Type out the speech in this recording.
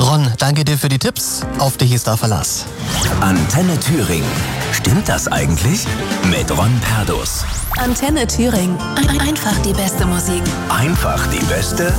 Ron, danke dir für die Tipps. Auf dich ist da Verlass. Antenne Thüringen. Stimmt das eigentlich? Mit Ron Perdus. Antenne Thüringen. Einfach die beste Musik. Einfach die beste